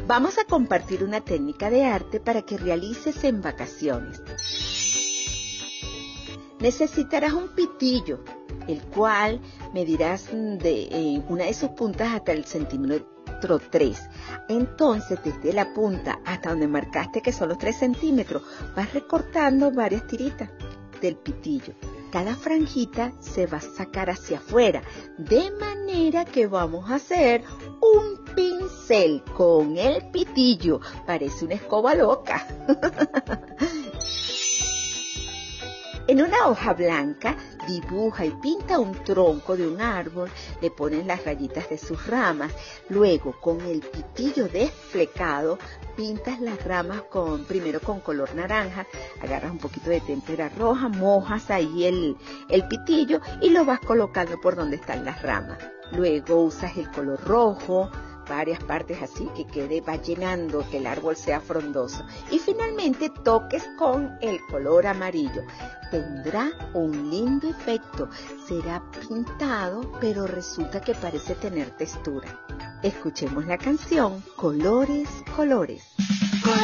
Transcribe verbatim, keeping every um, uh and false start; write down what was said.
Vamos a compartir una técnica de arte para que realices en vacaciones. Necesitarás un pitillo, el cual medirás de eh, una de sus puntas hasta el centímetro tres. Entonces, desde la punta hasta donde marcaste que son los tres centímetros, vas recortando varias tiritas del pitillo. Cada franjita se va a sacar hacia afuera, de manera que vamos a hacer un pincel con el pitillo. Parece una escoba loca. En una hoja blanca, dibuja y pinta un tronco de un árbol, le pones las rayitas de sus ramas, luego con el pitillo desflecado, pintas las ramas con, primero con color naranja, agarras un poquito de témpera roja, mojas ahí el, el pitillo y lo vas colocando por donde están las ramas. Luego usas el color rojo, varias partes así, que quede, va llenando, que el árbol sea frondoso. Y finalmente toques con el color amarillo. Tendrá un lindo efecto. Será pintado, pero resulta que parece tener textura. Escuchemos la canción Colores, Colores.